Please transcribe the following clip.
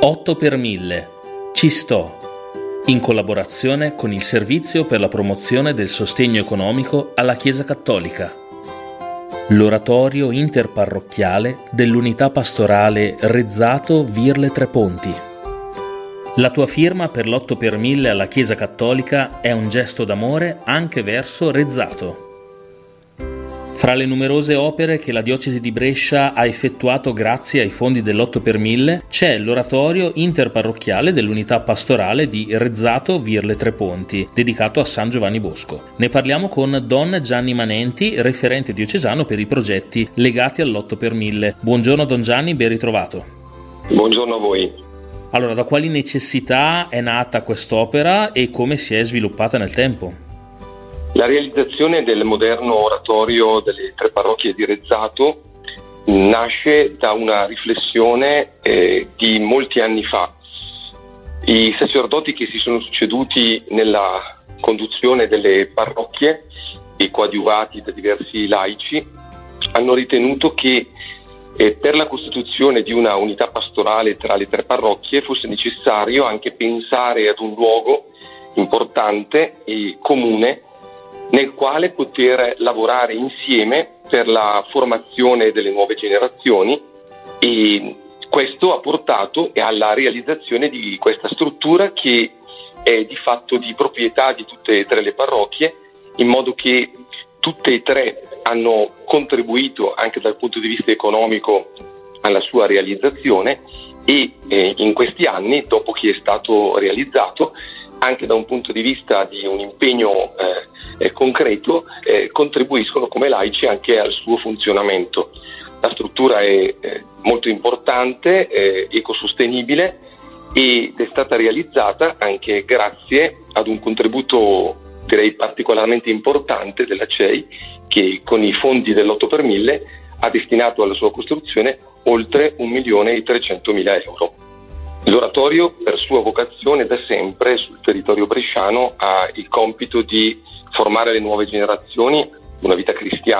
8 per 1000. Ci sto. In collaborazione con il Servizio per la promozione del sostegno economico alla Chiesa Cattolica. L'oratorio interparrocchiale dell'unità pastorale Rezzato Virle Treponti. La tua firma per l'8 per 1000 alla Chiesa Cattolica è un gesto d'amore anche verso Rezzato. Fra le numerose opere che la diocesi di Brescia ha effettuato grazie ai fondi dell'8 per 1000 c'è l'oratorio interparrocchiale dell'unità pastorale di Rezzato Virle Treponti, dedicato a San Giovanni Bosco. Ne parliamo con Don Gianni Manenti, referente diocesano per i progetti legati all'8 per 1000. Buongiorno Don Gianni, ben ritrovato. Buongiorno a voi. Allora, da quali necessità è nata quest'opera e come si è sviluppata nel tempo? La realizzazione del moderno oratorio delle tre parrocchie di Rezzato nasce da una riflessione di molti anni fa. I sacerdoti che si sono succeduti nella conduzione delle parrocchie e coadiuvati da diversi laici hanno ritenuto che per la costituzione di una unità pastorale tra le tre parrocchie fosse necessario anche pensare ad un luogo importante e comune nel quale poter lavorare insieme per la formazione delle nuove generazioni, e questo ha portato alla realizzazione di questa struttura che è di fatto di proprietà di tutte e tre le parrocchie, in modo che tutte e tre hanno contribuito anche dal punto di vista economico alla sua realizzazione e in questi anni, dopo che è stato realizzato, anche da un punto di vista di un impegno concreto, contribuiscono come laici anche al suo funzionamento. La struttura è molto importante, ecosostenibile, ed è stata realizzata anche grazie ad un contributo, direi, particolarmente importante della CEI, che con i fondi dell'8 per 1000 ha destinato alla sua costruzione oltre 1.300.000 euro. L'oratorio, per sua vocazione, da sempre sul territorio bresciano ha il compito di formare le nuove generazioni, una vita cristiana